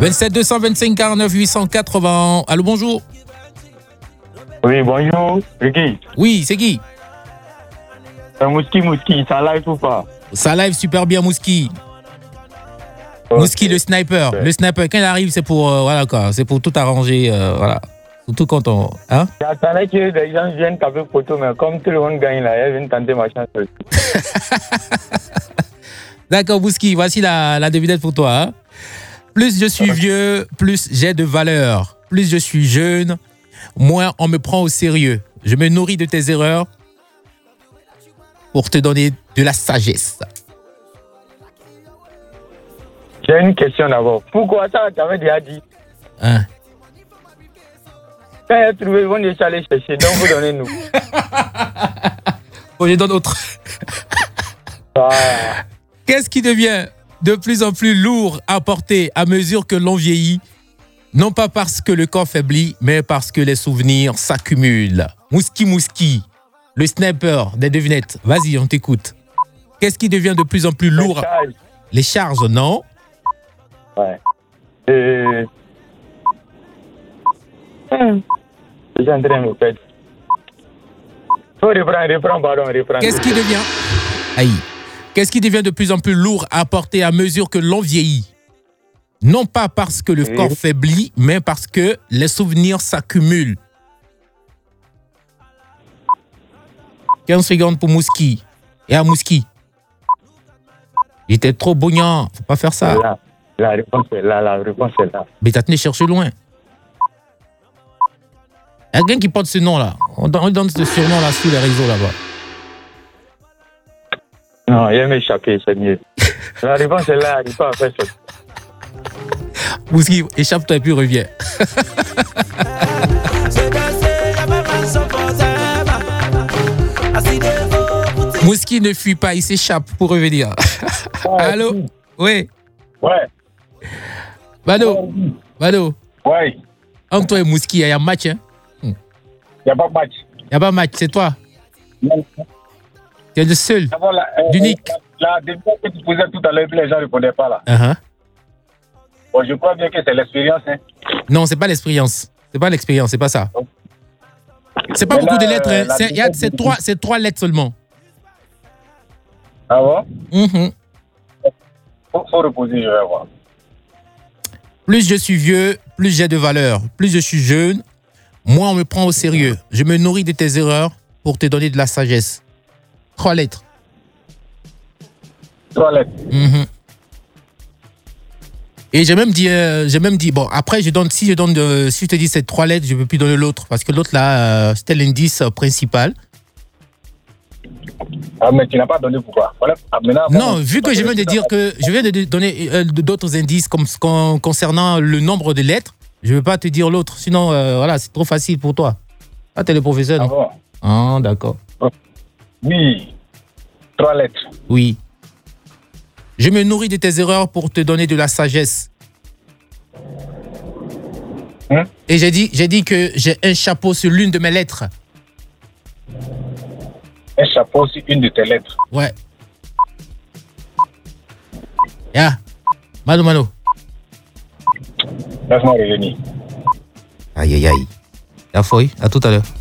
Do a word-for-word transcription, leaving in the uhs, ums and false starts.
vingt-sept deux cent vingt-cinq quarante-neuf huit cent quatre-vingts. Allô, bonjour. Oui, bonjour. C'est qui? Oui, c'est qui? C'est Mouski, Mouski. Ça live ou pas? Ça live super bien, Mouski. Okay. Mouski, le sniper. Okay. Le sniper, quand il arrive, c'est pour, euh, voilà, quoi, c'est pour tout arranger. Euh, voilà. Surtout quand on. Hein? J'attendais que les gens viennent taper photo, mais comme tout le monde gagne là, ils viennent tenter ma chance. D'accord, Mouski, voici la, la devinette pour toi. Hein? Plus je suis vieux, plus j'ai de valeur. Plus je suis jeune, moins on me prend au sérieux. Je me nourris de tes erreurs pour te donner de la sagesse. J'ai une question d'abord. Pourquoi ça, tu avais déjà dit? Hein? Quand il a trouvé, ils vont déjà aller chercher. Donc, vous donnez-nous. Bon, je donne autre. Ah. Qu'est-ce qui devient de plus en plus lourd à porter à mesure que l'on vieillit? Non pas parce que le corps faiblit, mais parce que les souvenirs s'accumulent. Mouski Mouski, le sniper des devinettes. Vas-y, on t'écoute. Qu'est-ce qui devient de plus en plus lourd? Les charges, Les charges non? Ouais. Euh... Hum. Je suis en train de me perdre. Faut reprendre, reprendre, pardon, reprendre. Qu'est-ce qui devient... Aïe. Qu'est-ce qui devient de plus en plus lourd à porter à mesure que l'on vieillit? Non pas parce que le oui. corps faiblit, mais parce que les souvenirs s'accumulent. quinze secondes pour Mouski. Et à Mouski. Il était trop bouillant. Faut pas faire ça. Là, la réponse est là, la réponse est là. Mais t'as tenu chercher loin. Il y a quelqu'un qui porte ce nom-là. On donne ce surnom-là sur les réseaux là-bas. Non, il aime échapper, c'est mieux. La réponse est là, il faut pas faire ça. Mouski, échappe-toi et puis reviens. Mouski ne fuit pas, il s'échappe pour revenir. Ouais, allô? Oui. Ouais. Mano. Mano. Ouais. Entre toi et Mouski, il y a un match. Hein? Il n'y a pas de match. Il n'y a pas de match, c'est toi. Non. Tu es le seul, l'unique. La, la décision que tu posais tout à l'heure, les gens ne répondaient pas là. Uh-huh. Bon, je crois bien que c'est l'expérience. Hein. Non, c'est pas l'expérience. C'est pas l'expérience, c'est pas ça. C'est pas Mais beaucoup là, de lettres. Hein. C'est, y a, c'est, trois, c'est trois lettres seulement. Ah bon? Mm-hmm. Faut, faut reposer, je vais voir. Plus je suis vieux, plus j'ai de valeur. Plus je suis jeune, moins on me prend au sérieux. Je me nourris de tes erreurs pour te donner de la sagesse. Trois lettres. Trois lettres. Mm-hmm. Et j'ai même dit, euh, j'ai même dit, bon, après, je donne, si je donne, de, si je te dis ces trois lettres, je ne peux plus donner l'autre. Parce que l'autre, là, euh, c'était l'indice principal. Ah, mais tu n'as pas donné pourquoi? Voilà. Ah, maintenant, non, bon, vu que je viens de dire que, je viens de donner euh, d'autres indices comme, con, concernant le nombre de lettres, je ne veux pas te dire l'autre. Sinon, euh, voilà, c'est trop facile pour toi. Ah, t'es le professeur, non? Ah bon? Ah, d'accord. Oui. Trois lettres. Oui. Je me nourris de tes erreurs pour te donner de la sagesse. Hein? Et j'ai dit, j'ai dit que j'ai un chapeau sur l'une de mes lettres. Un chapeau sur une de tes lettres? Ouais. Ya. Mano, Mano. Laisse-moi revenir. Aïe, aïe, aïe. La fouille. À tout à l'heure.